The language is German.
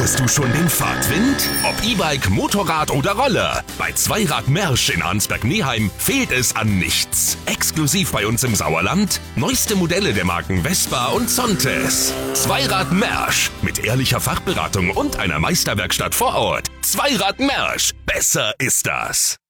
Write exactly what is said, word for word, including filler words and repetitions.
Spürst du schon den Fahrtwind? Ob E-Bike, Motorrad oder Roller. Bei Zweirad Mersch in Arnsberg-Neheim fehlt es an nichts. Exklusiv bei uns im Sauerland neueste Modelle der Marken Vespa und Zontes. Zweirad Mersch mit ehrlicher Fachberatung und einer Meisterwerkstatt vor Ort. Zweirad Mersch. Besser ist das.